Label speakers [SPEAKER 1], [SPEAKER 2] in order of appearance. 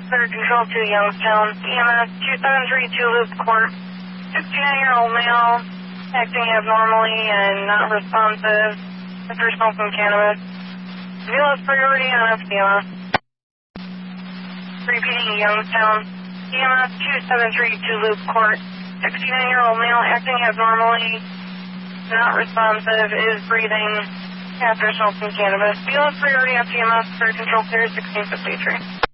[SPEAKER 1] Third Control to Youngstown. EMS 2732 Loop Court. 69-year-old male acting abnormally and not responsive after smoking cannabis. Velos priority on FDMS. Repeating Youngstown. EMS 2732 Loop Court. 69-year-old male acting abnormally, not responsive, is breathing after smoking cannabis. Velos priority FDMS. Third Control clear 1653.